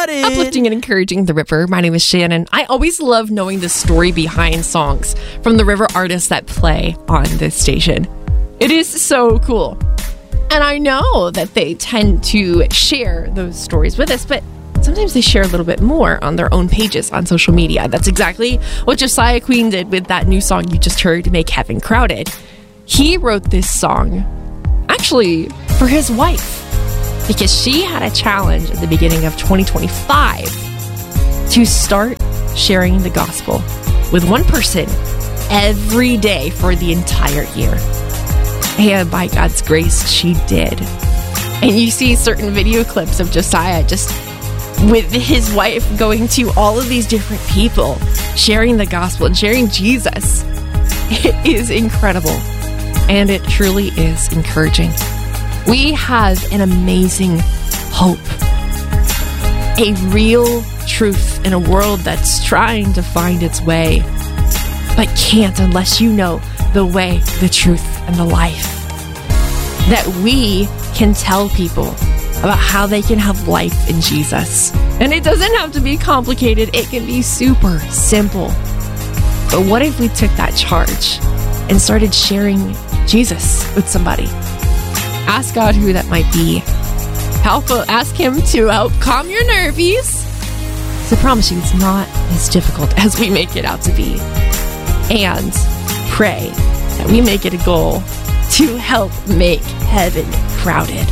Crowded. Uplifting and encouraging the river. My name is Shannon. I always love knowing the story behind songs from the river artists that play on this station. It is so cool. And I know that they tend to share those stories with us, but sometimes they share a little bit more on their own pages on social media. That's exactly what Josiah Queen did with that new song you just heard, Make Heaven Crowded. He wrote this song actually for his wife because she had a challenge at the beginning of 2025 to start sharing the gospel with one person every day for the entire year. And by God's grace, she did. And you see certain video clips of Josiah just with his wife going to all of these different people, sharing the gospel and sharing Jesus. It is incredible. And it truly is encouraging. We have an amazing hope. A real truth in a world that's trying to find its way, but can't unless you know the way, the truth, and the life. That we can tell people about how they can have life in Jesus. And it doesn't have to be complicated. It can be super simple. But what if we took that charge and started sharing Jesus with somebody? Ask God who that might be. Ask Him to help calm your nervies. So I promise you, it's not as difficult as we make it out to be. And pray that we make it a goal to help make heaven crowded.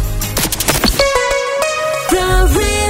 The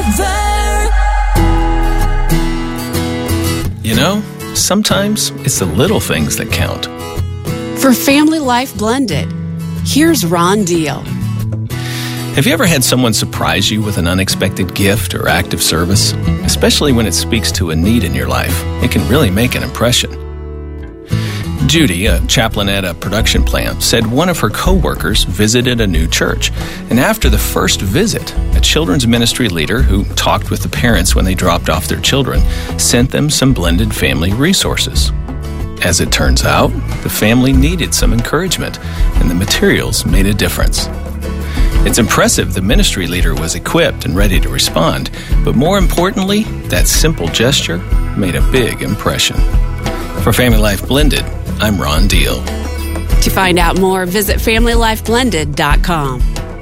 river. You know, sometimes it's the little things that count. For Family Life Blended, here's Ron Deal. Have you ever had someone surprise you with an unexpected gift or act of service? Especially when it speaks to a need in your life, it can really make an impression. Judy, a chaplain at a production plant, said one of her co-workers visited a new church. And after the first visit, a children's ministry leader who talked with the parents when they dropped off their children sent them some blended family resources. As it turns out, the family needed some encouragement, and the materials made a difference. It's impressive the ministry leader was equipped and ready to respond, but more importantly, that simple gesture made a big impression. For Family Life Blended, I'm Ron Deal. To find out more, visit FamilyLifeBlended.com.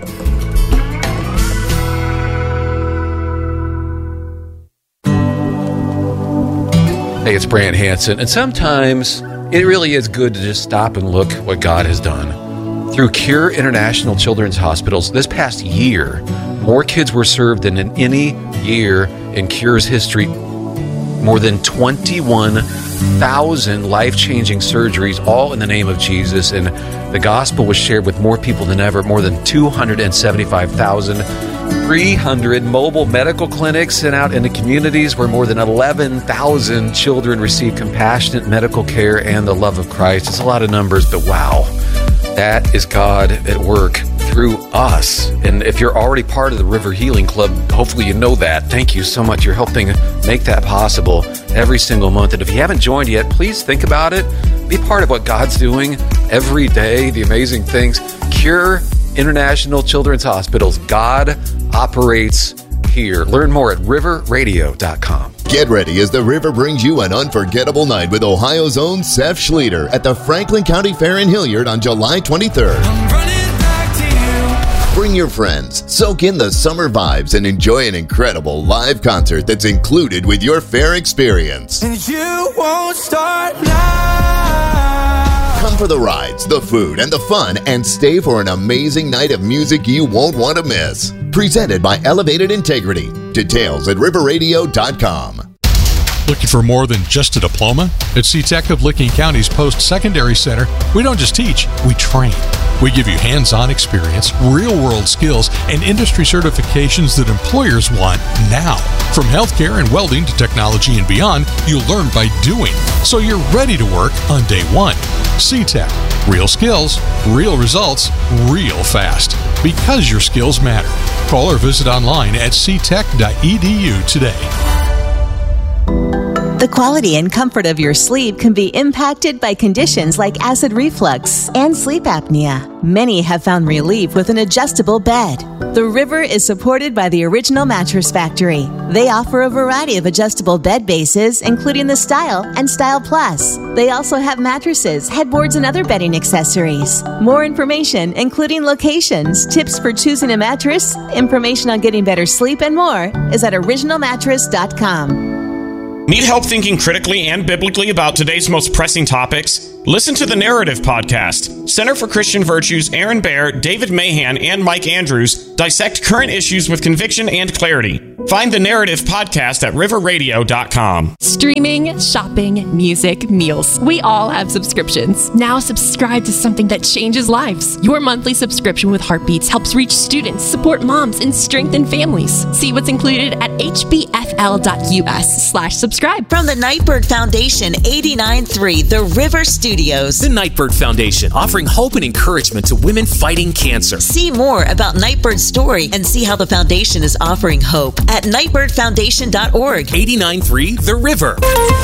Hey, it's Brant Hansen, and sometimes it really is good to just stop and look what God has done. Through Cure International Children's Hospitals, this past year, more kids were served than in any year in Cure's history. More than 21,000 life-changing surgeries, all in the name of Jesus, and the gospel was shared with more people than ever. More than 275,300 mobile medical clinics sent out into communities where more than 11,000 children received compassionate medical care and the love of Christ. It's a lot of numbers, but wow. That is God at work through us. And if you're already part of the River Healing Club, hopefully you know that. Thank you so much. You're helping make that possible every single month. And if you haven't joined yet, please think about it. Be part of what God's doing every day, the amazing things. Cure International Children's Hospitals. God operates here. Learn more at riverradio.com. Get ready as the River brings you an unforgettable night with Ohio's own Seth Schlueter at the Franklin County Fair in Hilliard on July 23rd. Bring your friends, soak in the summer vibes, and enjoy an incredible live concert that's included with your fair experience. And you won't start now. Come for the rides, the food, and the fun, and stay for an amazing night of music you won't want to miss. Presented by Elevated Integrity. Details at riverradio.com. Looking for more than just a diploma? At SeaTech of Licking County's Post-Secondary Center, we don't just teach, we train. We give you hands-on experience, real-world skills, and industry certifications that employers want now. From healthcare and welding to technology and beyond, you'll learn by doing, so you're ready to work on day one. SeaTech. Real skills, real results, real fast. Because your skills matter. Call or visit online at seatech.edu today. The quality and comfort of your sleep can be impacted by conditions like acid reflux and sleep apnea. Many have found relief with an adjustable bed. The River is supported by the Original Mattress Factory. They offer a variety of adjustable bed bases, including the Style and Style Plus. They also have mattresses, headboards, and other bedding accessories. More information, including locations, tips for choosing a mattress, information on getting better sleep, and more, is at originalmattress.com. Need help thinking critically and biblically about today's most pressing topics? Listen to the Narrative Podcast. Center for Christian Virtues' Aaron Baer, David Mahan, and Mike Andrews dissect current issues with conviction and clarity. Find the Narrative Podcast at riverradio.com. Streaming, shopping, music, meals. We all have subscriptions. Now subscribe to something that changes lives. Your monthly subscription with Heartbeats helps reach students, support moms, and strengthen families. See what's included at hbfl.us/subscribe. From the Nightbird Foundation, 89.3 The River Studios. The Nightbird Foundation, offering hope and encouragement to women fighting cancer. See more about Nightbird's story and see how the foundation is offering hope at nightbirdfoundation.org. 89.3 The River.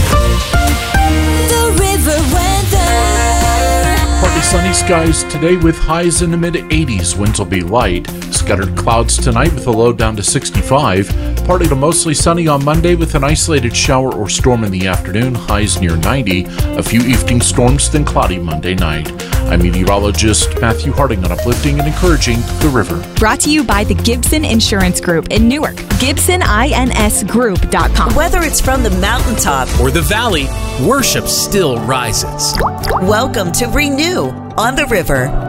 The River weather. Partly sunny skies today with highs in the mid-80s. Winds will be light. Scattered clouds tonight with a low down to 65. Partly to mostly sunny on Monday with an isolated shower or storm in the afternoon. Highs near 90. A few evening storms, then cloudy Monday night. I'm meteorologist Matthew Harding on Uplifting and Encouraging the River. Brought to you by the Gibson Insurance Group in Newark. GibsonINSGroup.com. Whether it's from the mountaintop or the valley, worship still rises. Welcome to Renew on the River.